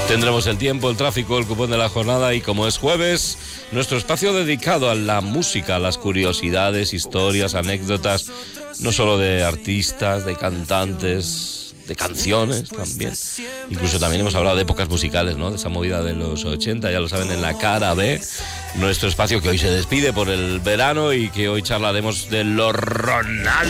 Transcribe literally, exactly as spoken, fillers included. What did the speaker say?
Tendremos el tiempo, el tráfico, el cupón de la jornada y, como es jueves, nuestro espacio dedicado a la música, a las curiosidades, historias, anécdotas, no solo de artistas, de cantantes, de canciones también. Incluso también hemos hablado de épocas musicales, ¿no? De esa movida de los ochenta, ya lo saben, en la cara B. Nuestro espacio que hoy se despide por el verano y que hoy charlaremos de los Ronaldo.